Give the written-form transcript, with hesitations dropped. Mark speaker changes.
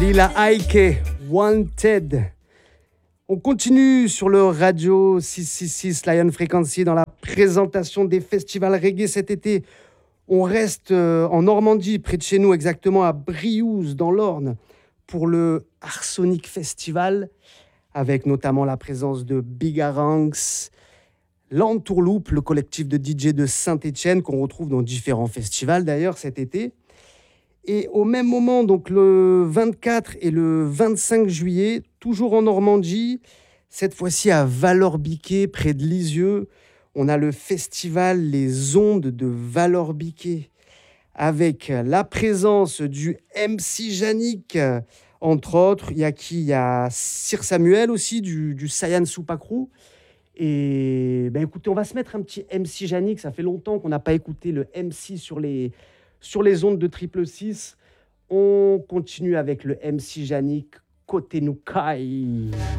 Speaker 1: Lila Ike, Wanted. On continue sur le Radio 666 Lion Frequency dans la présentation des festivals reggae cet été. On reste en Normandie, près de chez nous, exactement à Briouze, dans l'Orne, pour le Arsonic Festival, avec notamment la présence de Bigaranx, l'Entourloupe, le collectif de DJ de Saint-Étienne, qu'on retrouve dans différents festivals d'ailleurs cet été. Et au même moment, donc le 24 et le 25 juillet, toujours en Normandie, cette fois-ci à Valorbiquet, près de Lisieux, on a le festival Les Ondes de Valorbiquet, avec la présence du MC Yannick, entre autres. Il y a qui? Il y a Sir Samuel aussi, du Sayan Soupacrou. Et ben écoutez, on va se mettre un petit MC Yannick. Ça fait longtemps qu'on n'a pas écouté le MC sur les ondes de Triple 6. On continue avec le MC Yannick côté Noukai.